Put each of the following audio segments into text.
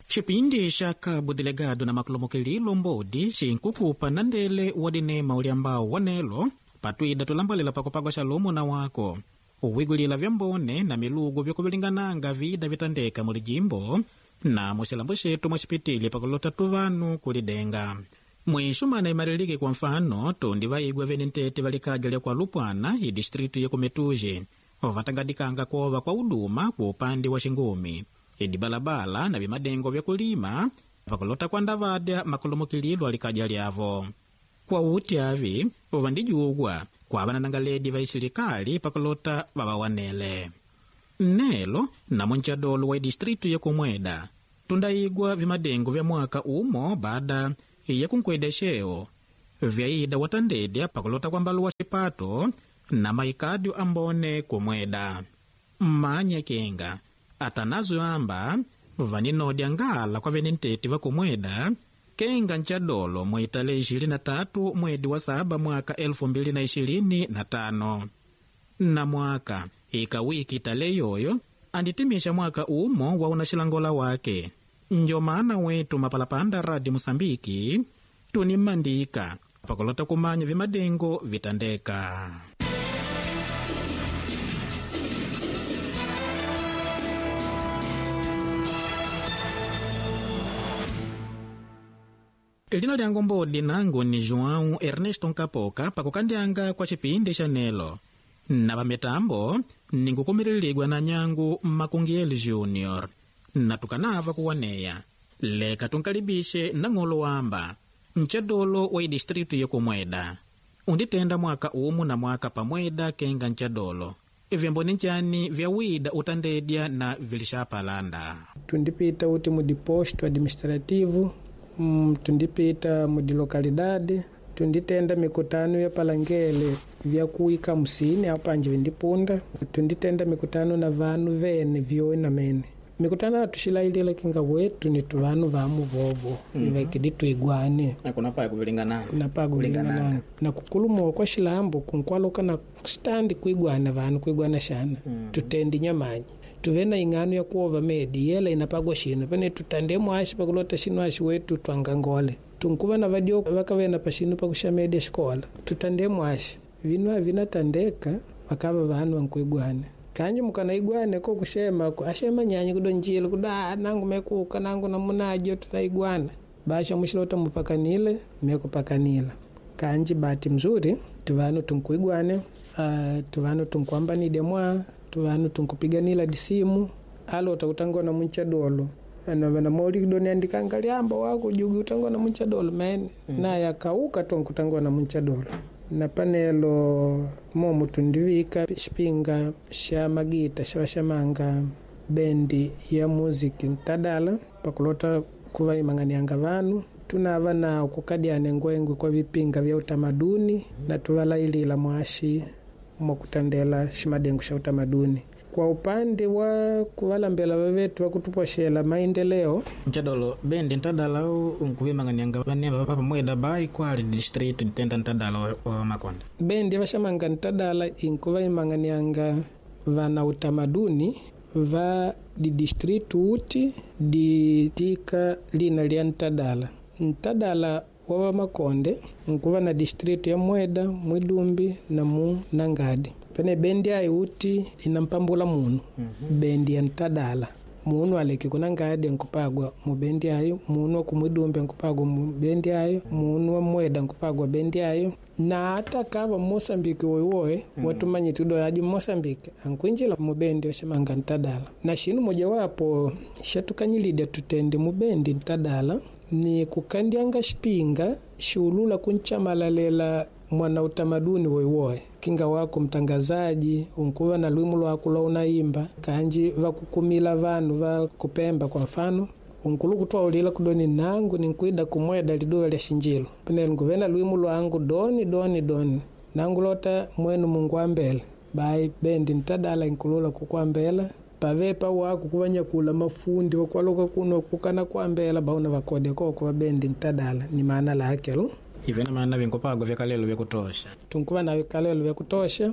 Chipindi cha Cabo Delegado na makulomokililo mbodi chinkukupa na ndele wadinema uliambao wanelo patwida tulambalela pakupagwa shalomo na wako uwigulila vyambone na milugu vyakuvilingananga vida vitandeka muli jimbo na mushilambo shetu mwachipitili pakulota tuvanu kulidenga mwishumana imarilike kwa mfano tundi vaigwa venentete valikajalya kwa Lupwana idistritu ya Kumetuje vatangadikanga kova kwa uduma kwa upande wa Shingumi idi balabala na vimadengo vya kulima vakulota kwa ndavadya makulomokililo alikajalyavo kwa uti avi uvandijugwa kwa vananangaledi va isirikali pakulota vavawanele nelo na mwenchadolo wa distritu ya Kumweda tundaigwa vimadengo vya mwaka umo baada ya kunkwedesheo vyaida watandedya pakulota kwa mbaluwa chipato na maikadyo ambone Kumweda mmanya kenga atanazo amba vaninodya ngala kwa venenteti va Kumweda kenga nchadolo mwitale 23 mwedi wa 7 mwaka 2025 na mwaka ika wiki tale yoyo anditimisha mwaka umo wa unashilangola wake njomana wetu mapalapanda radi Musambiki tunimandika pakulota kumanya vimadengo vitandeka. Lina lyango mbodi nangu ni João Ernesto Nkapoka pakukandyanga kwa chipindi cha nelo na pametambo ningukumiriligwa na nyangu Makungieli Junior na tukanava kuwaneya leka tunkalibishe na ng'olo wamba nchadolo wa distritu ya Kumweda unditenda mwaka umu na mwaka pamweda kenga nchadolo ivyamboni nchani vya wida utandedya na vilishapalanda tundipita uti mudiposto administrativu tundipita mudi lokalidade tunditenda mikutano ya palangele vya kuika musini apanje vindipunda tunditenda mikutano na vanu vene vyo na mene mikutano atushilailila kinga wetu ni tuvanu vamu vovo vekidi tuigwane na kunapa kuvilingana na kukulumwa kwa shilambo kunkwaloka na standi kuigwana vanu kuigwana shana tutendi nyamanyi tuvena ingano ya kuova medi yela inapagwa shino pene tutande mwashi pakulota shino ashi wetu twangangole tunkuva na vadio vakavena pashino pakusha medi ya shikola tutande mwashi vinu avinatandeka vakava vanu wankuigwane kanji mukana igwane ko kushema ashema nyanyi kudonjile kuda nangu mekuka nangu na munajo tutaigwana basha mushilota mupakanile mekupakanila kanji bati mzuri tuvanu tunkuigwane tuvanu tunkwambani demwa tuvanu tunkupiganila disimu alo utakutangona munchadolo na mori kidoni andikangaliamba wako jugi utangona munchadolo men na yakauka tunkutangona munchadolo na panelo momo tundivika shipinga sha magita shamanga bendi ya muziki ntadala pakulota kuva imanganianga vanu tunava na kukadyane ngwengu kwa vipinga vya utamaduni na tuwalailila mwashi mwakutandela shimadengu sha utamaduni kwa upande wa kuvalambela wavetu wa kutuposhela maendeleo nchadolo bendi ntadala unkuvimanganianga vaneva papa mweda bai kwali district ntenda ntadala wa Makonde bendi vashamanga ntadala inkuva imanganianga vana utamaduni va di district uti di tika lina lia ntadala wa Makonde nkuva na district ya Mweda Mwidumbi na mu Nangadi pene bendi ya uti inampambula munu bendi ya ntadala munu aleki kuna ngadi nkupagwa mu bendi ayo munu kumwidumbi nkupagwa mu bendi ayo munu wa Mweda nkupagwa bendi ayo na hata kava Mosambiki wowoe watumanyi tudo yaji Mosambiki ankuinjila mu bendi oshamanga ntadala na shinu moja wapo shatukanyilide tutende mu bendi ntadala ni kukandianga shipinga shulula kunchamalalela mwana utamaduni wowoe kinga wako mtangazaji unkuwa na lwimu lwako la unaimba kanji vakukumila vanu va kupemba kwa mfano unkulu kutoa ulila kudoni nangu ninkuida Kumweda lidowe lya shinjilo pene nguvena lwimu lwangu doni nangu lota mwenu mungwambele bai bendi ntadala inkulula kukwambela pavepa wako kuvanya kula mafundi wakwaloka kuno kukana kwambela bauna vakode koko wa bendi ntadala ni maana lake lo ivena maana vinkupagwa vya kalelo vya kutosha tunkuva na kalelo vya kutosha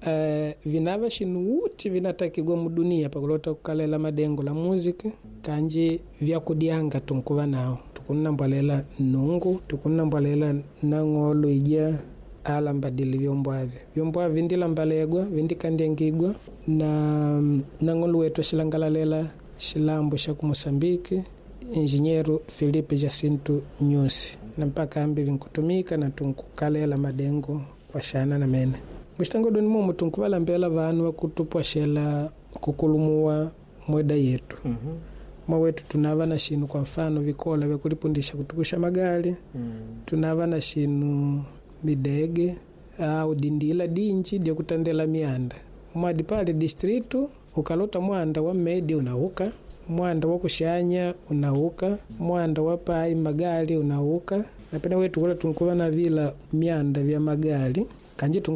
vinava shinu uti vinatakigwa mudunia pakulota kukalela madengo la muzika kanji vyakudianga tunkuva nao tukunambwalela nungu tukunambwalela nang'olo ija alambadili vyombwavi ndilambalegwa vindikandengigwa na nang'olo wetu shilangalalela shilambo sha kumusambiki injinieru Filipe Jacinto Nyusi na mpaka ambi vinkutumika na tunkukalela madengo kwa shana na mene mwishitangodoni mumu tunkuvalambela vanu wakutupwashela kukulumuwa mweda yetu mwawetu tunava na shinu kwa mfano vikola vya kulipundisha kutukusha magali tunava na shinu midege au dindila dinchi dia kutandela mianda mwadi pale distritu ukalota mwanda wa medi unauka mwanda wa kushanya unauka mwanda wa pai magali unauka na pena wetu kula tunkuva na vila mianda vya magali kanji